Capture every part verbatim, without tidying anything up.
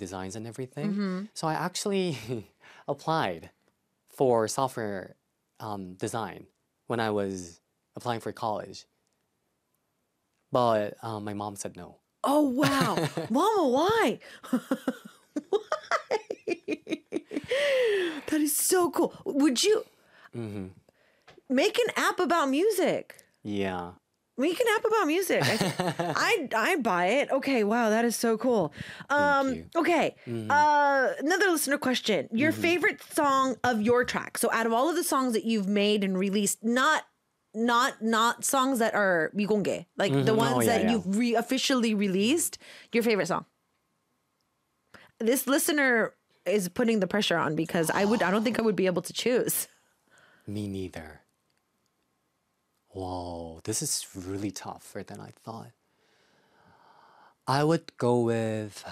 designs and everything. Mm-hmm. So I actually applied for software um, design when I was applying for college. But um, my mom said no. Oh, wow. Mama, why? Why? That is so cool. Would you Hmm. make an app about music? Yeah. Make an app about music. I, I I buy it. Okay, wow, that is so cool. Um, you. okay, uh, another listener question: your favorite song of your track? So, out of all of the songs that you've made and released, not not not songs that are 미공개, like the Mhm. ones Oh, yeah, that yeah. you've re- officially released. Your favorite song? This listener is putting the pressure on because I would. I don't think I would be able to choose. Me neither. Whoa, this is really tougher than I thought. I would go with.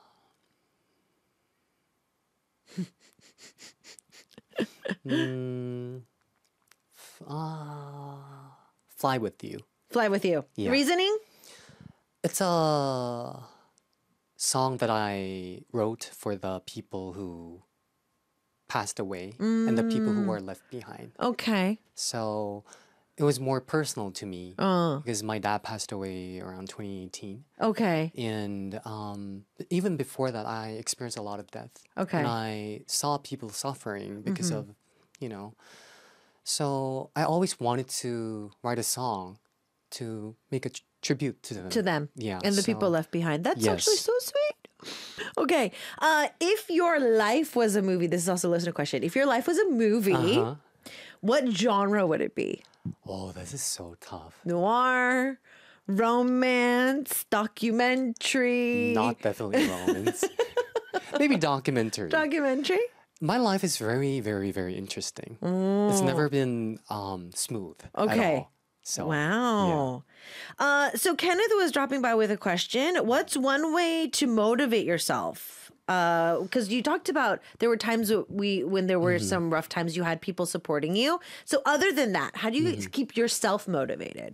mm, f- uh, Fly with You. Fly with you. Yeah. Reasoning? It's a song that I wrote for the people who passed away and the people who were left behind. Okay. So it was more personal to me Uh. because my dad passed away around twenty eighteen. Okay. And um, even before that, I experienced a lot of death. Okay. And I saw people suffering because of, you know. So I always wanted to write a song to make a tr- tribute to them. To them. Yeah. And the so- people left behind. That's Yes. actually so sweet. Okay. Uh, if your life was a movie, this is also a listener question. If your life was a movie, Uh-huh. what genre would it be? Oh, this is so tough. Noir, romance, documentary. Not definitely romance. Maybe documentary. documentary. My life is very, very, very interesting. It's never been um, smooth Okay. at all. So, Wow. Uh, so Kenneth was dropping by with a question. What's one way to motivate yourself? Because you talked about there were times that we when there were some rough times you had people supporting you. So other than that, how do you keep yourself motivated?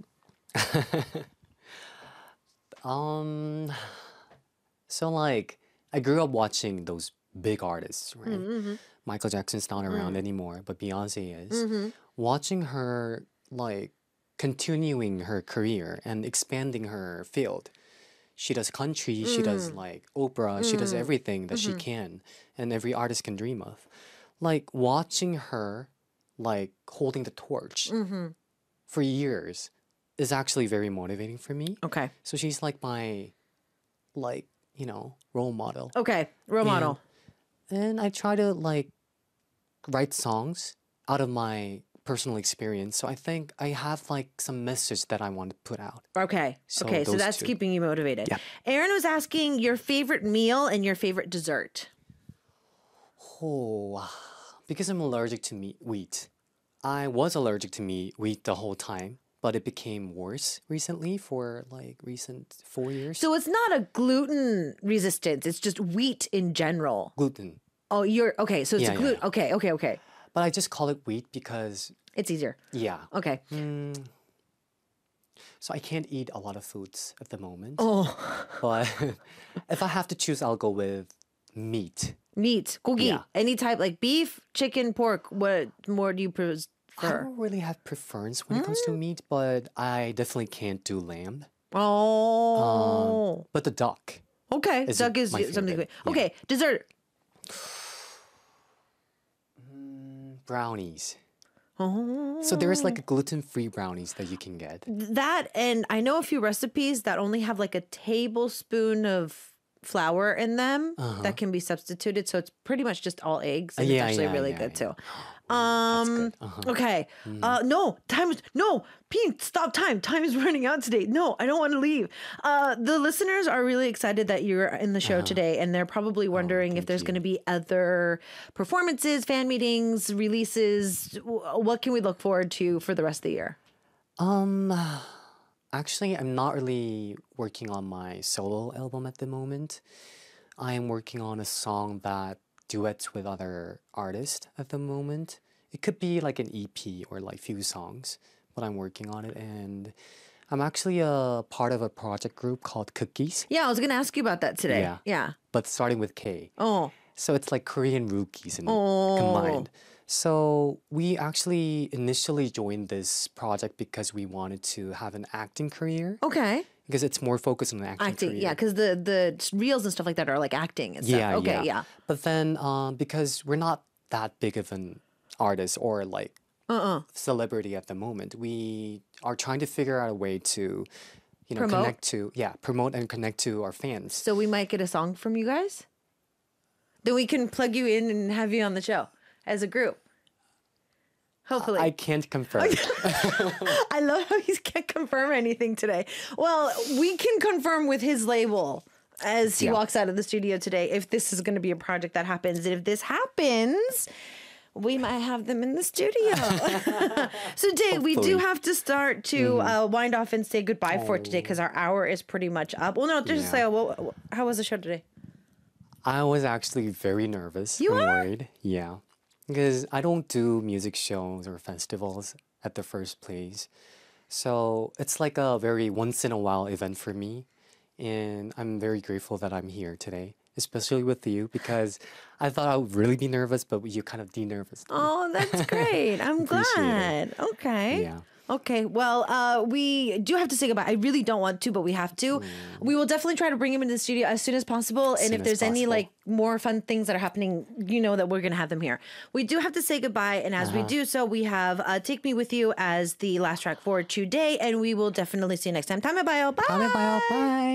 Um, so like I grew up watching those big artists, right? Michael Jackson's not around anymore, but Beyonce is. Watching her like continuing her career and expanding her field. She does country, she does like opera, she does everything that she can and every artist can dream of. Like watching her like holding the torch for years is actually very motivating for me. Okay. So she's like my, like, you know, role model. Okay. Role model. And I try to like write songs out of my personal experience. So I think I have like some message that I want to put out. Okay. So okay. So those that's two. keeping you motivated. Yeah. Aaron was asking your favorite meal and your favorite dessert. Oh, because I'm allergic to meat, wheat. I was allergic to meat, wheat the whole time, but it became worse recently for like recent four years. So it's not a gluten resistance. It's just wheat in general. Gluten. Oh, you're okay. So it's Yeah, a yeah, gluten. yeah. Okay. Okay. Okay. But I just call it wheat because, It's easier. yeah. Okay. So I can't eat a lot of foods at the moment. Oh, But if I have to choose, I'll go with meat. meat, gogi, Yeah. any type like beef, chicken, pork. What more do you I prefer? don't really have preference when it comes to meat, but I definitely can't do lamb. Oh, But the duck. okay. is Duck is my something. favorite, Good. Okay, dessert. Brownies. Oh, So there's like a gluten-free brownies that you can get. that and I know a few recipes that only have like a tablespoon of flour in them that can be substituted. So it's pretty much just all eggs, and Uh-huh. yeah, it's actually yeah, really yeah, good yeah. too. Um. Uh-huh. Okay. Uh. No. Time is no. Pete, stop time. Time is running out today. No, I don't want to leave. Uh. The listeners are really excited that you're in the show today, and they're probably wondering if Uh-huh. Oh, thank there's you. going to be other performances, fan meetings, releases. W- What can we look forward to for the rest of the year? Um, actually, I'm not really working on my solo album at the moment. I am working on a song that duets with other artists at the moment. It could be like an E P or like few songs, but I'm working on it and I'm actually a part of a project group called Cookies. Yeah, I was gonna ask you about that today. Yeah. Yeah. But starting with K. Oh. So it's like Korean rookies and Oh. combined. So we actually initially joined this project because we wanted to have an acting career Okay. because it's more focused on the acting, Acting. career. Yeah, because the the reels and stuff like that are like acting and stuff. Yeah, Okay. yeah. Yeah. But then um, because we're not that big of an artist or like Uh. uh celebrity at the moment, we are trying to figure out a way to, you know, Promote? connect to yeah, promote and connect to our fans. So we might get a song from you guys. Then we can plug you in and have you on the show as a group. Hopefully. I can't confirm. I love how he can't confirm anything today. Well, we can confirm with his label as he Yeah. walks out of the studio today if this is going to be a project that happens. And if this happens, we might have them in the studio. So, Dave, we do Hopefully. have to start to uh, wind off and say goodbye for today because our hour is pretty much up. Well, no, just Yeah. say, well, how was the show today? I was actually very nervous You and are? worried. Yeah. Because I don't do music shows or festivals at the first place. So it's like a very once in a while event for me. And I'm very grateful that I'm here today, especially with you, because I thought I would really be nervous, but you kind of de-nervous. me. Oh, that's great. I'm Appreciate glad. Okay. Yeah. Okay. Well, uh, we do have to say goodbye. I really don't want to, but we have to. We will definitely try to bring him into the studio as soon as possible. and soon if as there's any possible. like more fun things that are happening, you know that we're gonna have them here. We do have to say goodbye, and as we do so, we have uh, "Take Me With You" as the last track for today, and we will definitely see you next time. Time bye. Bye. Bye bye. Bye.